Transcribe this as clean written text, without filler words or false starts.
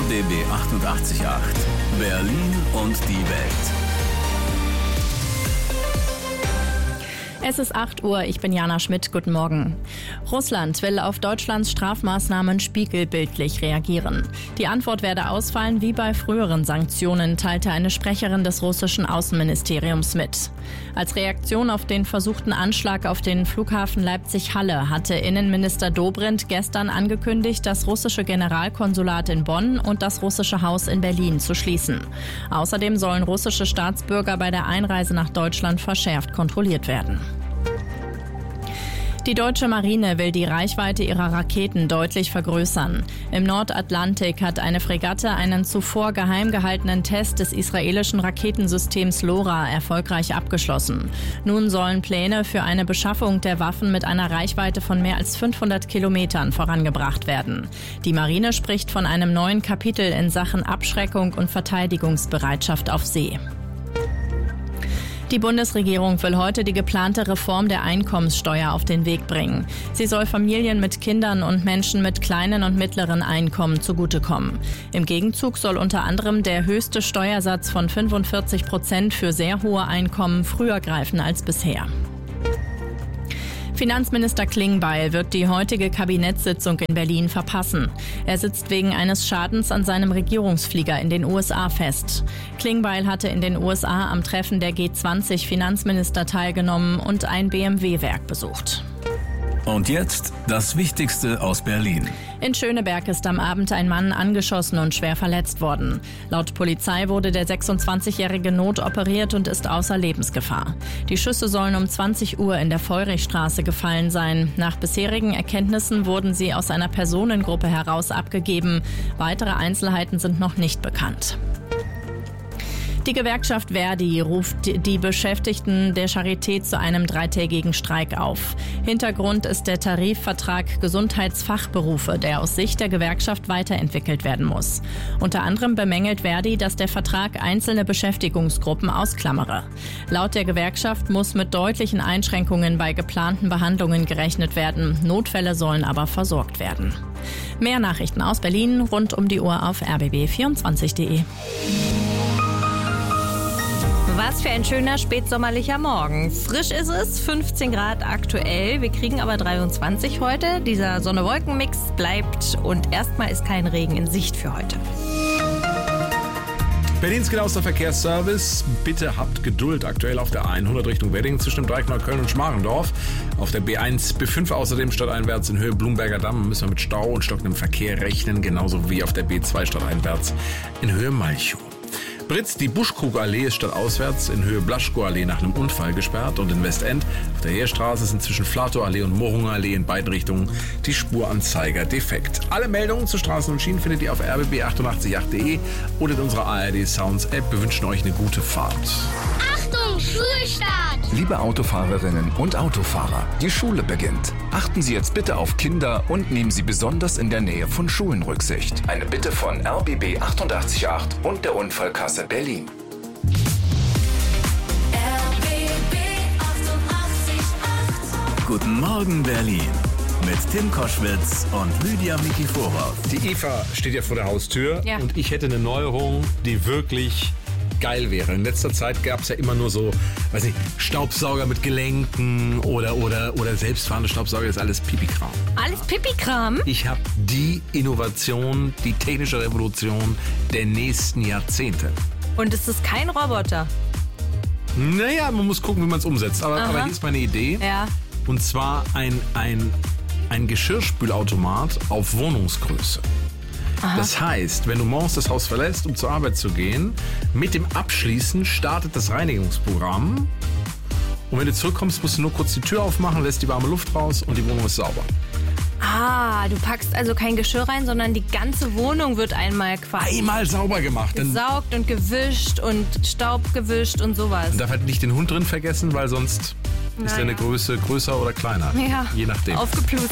RBB 88.8. Berlin und die Welt. Es ist 8 Uhr, ich bin Jana Schmidt, guten Morgen. Russland will auf Deutschlands Strafmaßnahmen spiegelbildlich reagieren. Die Antwort werde ausfallen wie bei früheren Sanktionen, teilte eine Sprecherin des russischen Außenministeriums mit. Als Reaktion auf den versuchten Anschlag auf den Flughafen Leipzig-Halle hatte Innenminister Dobrindt gestern angekündigt, das russische Generalkonsulat in Bonn und das russische Haus in Berlin zu schließen. Außerdem sollen russische Staatsbürger bei der Einreise nach Deutschland verschärft kontrolliert werden. Die deutsche Marine will die Reichweite ihrer Raketen deutlich vergrößern. Im Nordatlantik hat eine Fregatte einen zuvor geheim gehaltenen Test des israelischen Raketensystems LoRa erfolgreich abgeschlossen. Nun sollen Pläne für eine Beschaffung der Waffen mit einer Reichweite von mehr als 500 Kilometern vorangebracht werden. Die Marine spricht von einem neuen Kapitel in Sachen Abschreckung und Verteidigungsbereitschaft auf See. Die Bundesregierung will heute die geplante Reform der Einkommenssteuer auf den Weg bringen. Sie soll Familien mit Kindern und Menschen mit kleinen und mittleren Einkommen zugutekommen. Im Gegenzug soll unter anderem der höchste Steuersatz von 45% für sehr hohe Einkommen früher greifen als bisher. Finanzminister Klingbeil wird die heutige Kabinettssitzung in Berlin verpassen. Er sitzt wegen eines Schadens an seinem Regierungsflieger in den USA fest. Klingbeil hatte in den USA am Treffen der G20-Finanzminister teilgenommen und ein BMW-Werk besucht. Und jetzt das Wichtigste aus Berlin. In Schöneberg ist am Abend ein Mann angeschossen und schwer verletzt worden. Laut Polizei wurde der 26-Jährige notoperiert und ist außer Lebensgefahr. Die Schüsse sollen um 20 Uhr in der Feurichstraße gefallen sein. Nach bisherigen Erkenntnissen wurden sie aus einer Personengruppe heraus abgegeben. Weitere Einzelheiten sind noch nicht bekannt. Die Gewerkschaft Verdi ruft die Beschäftigten der Charité zu einem 3-tägigen Streik auf. Hintergrund ist der Tarifvertrag Gesundheitsfachberufe, der aus Sicht der Gewerkschaft weiterentwickelt werden muss. Unter anderem bemängelt Verdi, dass der Vertrag einzelne Beschäftigungsgruppen ausklammere. Laut der Gewerkschaft muss mit deutlichen Einschränkungen bei geplanten Behandlungen gerechnet werden. Notfälle sollen aber versorgt werden. Mehr Nachrichten aus Berlin rund um die Uhr auf rbb24.de. Was für ein schöner spätsommerlicher Morgen. Frisch ist es, 15 Grad aktuell. Wir kriegen aber 23 heute. Dieser Sonne-Wolken-Mix bleibt und erstmal ist kein Regen in Sicht für heute. Berlins genauester Verkehrsservice. Bitte habt Geduld. Aktuell auf der A100 Richtung Wedding zwischen dem Dreieck Neukölln und Schmargendorf. Auf der B1 B5 außerdem stadteinwärts in Höhe Blumberger Damm müssen wir mit Stau und stockendem Verkehr rechnen. Genauso wie auf der B2 stadteinwärts in Höhe Malchow. Britz, die Buschkrugallee ist stadtauswärts in Höhe Blaschkow-Allee nach einem Unfall gesperrt und in Westend auf der Heerstraße sind zwischen Flatow-Allee und Morunger-Allee in beiden Richtungen die Spuranzeiger defekt. Alle Meldungen zu Straßen und Schienen findet ihr auf rbb888.de oder in unserer ARD Sounds App. Wir wünschen euch eine gute Fahrt. Achtung, Schulstart! Liebe Autofahrerinnen und Autofahrer, die Schule beginnt. Achten Sie jetzt bitte auf Kinder und nehmen Sie besonders in der Nähe von Schulen Rücksicht. Eine Bitte von RBB 88.8 und der Unfallkasse Berlin. RBB 88.8. Guten Morgen Berlin mit Tim Koschwitz und Lydia Mikiforov. Die Eva steht ja vor der Haustür Ja. und ich hätte eine Neuerung, die wirklich geil wäre. In letzter Zeit gab es ja immer nur so, weiß nicht, Staubsauger mit Gelenken oder selbstfahrende Staubsauger, das ist alles Pipi-Kram. Alles Pipi-Kram. Ich habe die Innovation, die technische Revolution der nächsten Jahrzehnte. Und es ist kein Roboter. Naja, man muss gucken, wie man es umsetzt. Aber hier ist meine Idee. Ja. Und zwar ein Geschirrspülautomat auf Wohnungsgröße. Das heißt, wenn du morgens das Haus verlässt, um zur Arbeit zu gehen, mit dem Abschließen startet das Reinigungsprogramm. Und wenn du zurückkommst, musst du nur kurz die Tür aufmachen, lässt die warme Luft raus und die Wohnung ist sauber. Ah, du packst also kein Geschirr rein, sondern die ganze Wohnung wird einmal Sauber gemacht. Dann gesaugt und gewischt und Staub gewischt und sowas. man darf halt nicht den Hund drin vergessen, weil sonst ist deine Größe größer oder kleiner. Ja, Je nachdem. aufgeplustert.